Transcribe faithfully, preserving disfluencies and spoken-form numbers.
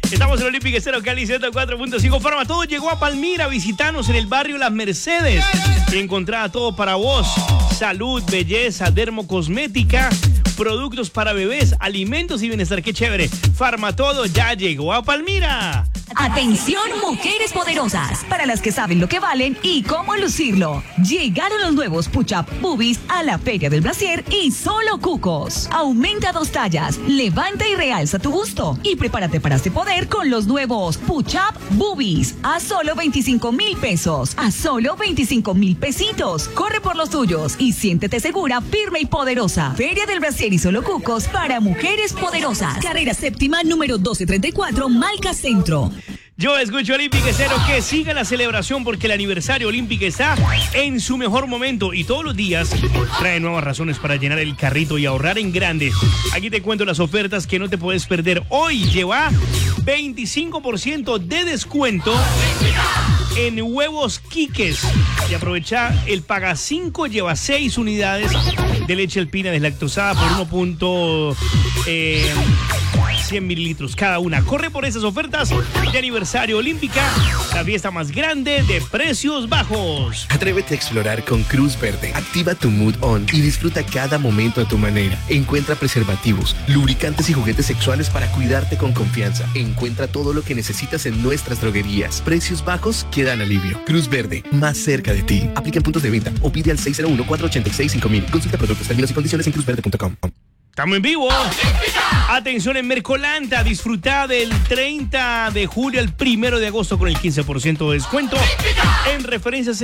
Estamos en Olímpica Estéreo Cali ciento cuatro punto cinco. Farma Todo llegó a Palmira. Visitanos en el barrio Las Mercedes. Encontrá todo para vos. Salud, belleza, dermocosmética, productos para bebés, alimentos y bienestar. ¡Qué chévere! Farma Todo ya llegó a Palmira. Atención, mujeres poderosas, para las que saben lo que valen y cómo lucirlo. Llegaron los nuevos Push-Up Boobies a la Feria del Brasier y solo cucos. Aumenta dos tallas, levanta y realza tu busto. Y prepárate para este poder con los nuevos Push-Up Boobies a solo veinticinco mil pesos. A solo veinticinco mil pesitos. Corre por los tuyos y siéntete segura, firme y poderosa. Feria del Brasier y solo cucos para mujeres poderosas. Carrera séptima número doce treinta y cuatro, Malca Centro. Yo escucho Olímpica Estéreo, que siga la celebración porque el aniversario Olímpica está en su mejor momento y todos los días trae nuevas razones para llenar el carrito y ahorrar en grande. Aquí te cuento las ofertas que no te puedes perder. Hoy lleva veinticinco por ciento de descuento en huevos Quiques y aprovecha el paga cinco, lleva seis unidades de leche alpina deslactosada por uno punto cien mililitros cada una. Corre por esas ofertas de aniversario Olímpica, la fiesta más grande de precios bajos. Atrévete a explorar con Cruz Verde. Activa tu mood on y disfruta cada momento a tu manera. Encuentra preservativos, lubricantes y juguetes sexuales para cuidarte con confianza. Encuentra todo lo que necesitas en nuestras droguerías. Precios bajos que dan alivio. Cruz Verde, más cerca de ti. Aplica en puntos de venta o pide al seis cero uno, cuatro ocho seis, cinco mil. Consulta productos, términos y condiciones en cruz verde punto com. Estamos en vivo. Atención en Mercolanta. Disfruta del treinta de julio al primero de agosto con el quince por ciento de descuento en referencias